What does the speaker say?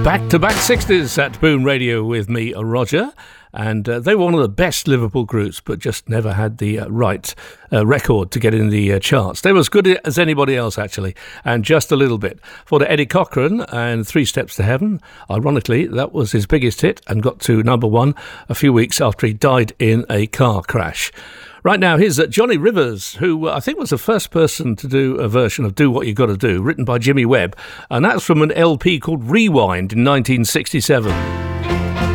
Back-to-back 60s at Boom Radio with me, Roger. And they were one of the best Liverpool groups, but just never had the right record to get in the charts. They were as good as anybody else, actually, and just a little bit. For the Eddie Cochran and Three Steps to Heaven, ironically, that was his biggest hit and got to number one a few weeks after he died in a car crash. Right now, here's Johnny Rivers, who I think was the first person to do a version of Do What You Gotta Do, written by Jimmy Webb, and that's from an LP called Rewind in 1967.